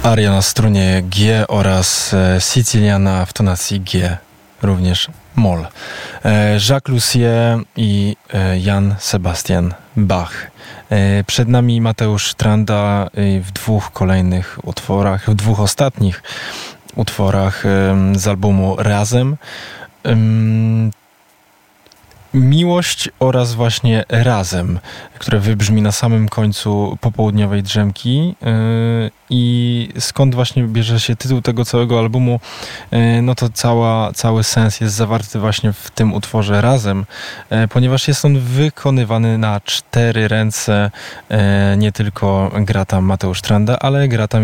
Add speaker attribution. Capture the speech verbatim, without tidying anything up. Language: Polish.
Speaker 1: Aria na strunie G oraz Siciliana w tonacji G, również moll. Jacques Lussier i Jan Sebastian Bach. Przed nami Mateusz Tranda w dwóch kolejnych utworach, w dwóch ostatnich utworach z albumu Razem. Miłość oraz właśnie Razem, które wybrzmi na samym końcu popołudniowej drzemki. Yy, I skąd właśnie bierze się tytuł tego całego albumu? Yy, no to cała, cały sens jest zawarty właśnie w tym utworze Razem, yy, ponieważ jest on wykonywany na cztery ręce. Yy, nie tylko gra tam Mateusz Tranda, ale gra tam